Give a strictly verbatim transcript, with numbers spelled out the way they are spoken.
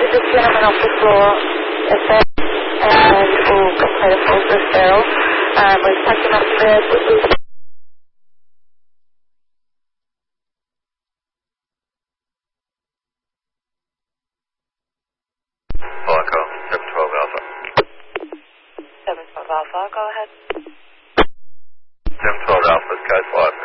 there's a gentleman off the floor at that, and we'll complete a full referral. Um, we've taken him up to bed. We've Echo, seven twelve Alpha. seven twelve Alpha, go ahead. seven twelve Alpha, code five.